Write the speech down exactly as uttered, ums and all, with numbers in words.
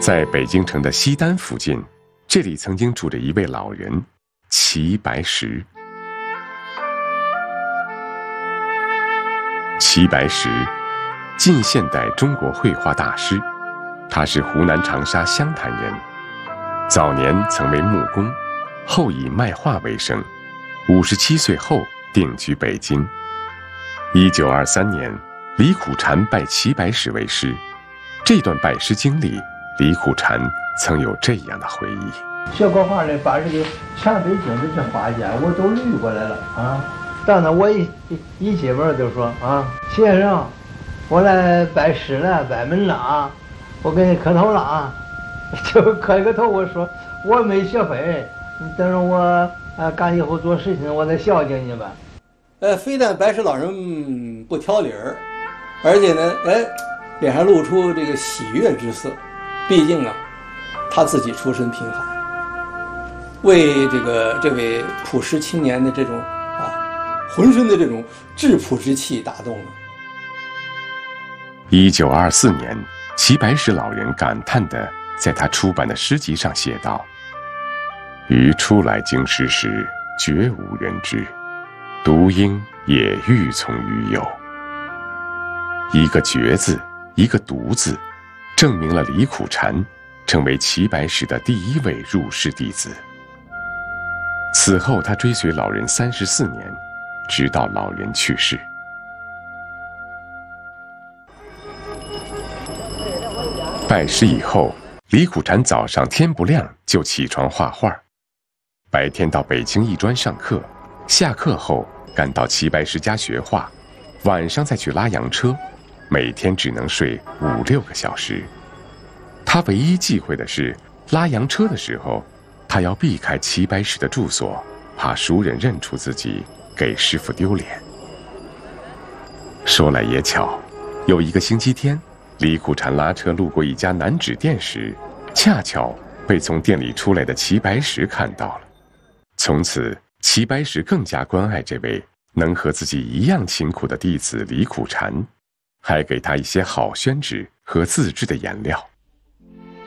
在北京城的西单附近，这里曾经住着一位老人齐白石。齐白石，近现代中国绘画大师，他是湖南长沙湘潭人，早年曾为木工，后以卖画为生，五十七岁后定居北京。一九二三年，李苦禅拜齐白石为师，这段拜师经历，李苦禅曾有这样的回忆： 学国画的，把这个全北京这些画家我都捋过来了啊。当然我一一进门就说啊，先生，我来拜师了，拜门了啊，我给你磕头了啊。就磕一个头，我说我没学会，你等着我呃干以后做事情，我再孝敬你吧。 呃，非但白石老人不挑理儿，而且呢，哎，脸上露出这个喜悦之色。毕竟啊，他自己出身贫寒，为这个这位朴实青年的这种啊，浑身的这种质朴之气打动了。 一九二四年，齐白石老人感叹地在他出版的诗集上写道：“余初来京师时，绝无人知，独应也欲从于有。”一个绝字，一个独字，证明了李苦禅成为齐白石的第一位入室弟子。此后他追随老人三十四年，直到老人去世。拜师以后，李苦禅早上天不亮就起床画画，白天到北京艺专上课，下课后赶到齐白石家学画，晚上再去拉洋车，每天只能睡五六个小时。他唯一忌讳的是拉洋车的时候，他要避开齐白石的住所，怕熟人认出自己，给师傅丢脸。说来也巧，有一个星期天，李苦禅拉车路过一家南纸店时，恰巧被从店里出来的齐白石看到了。从此，齐白石更加关爱这位能和自己一样辛苦的弟子李苦禅，还给他一些好宣纸和自制的颜料。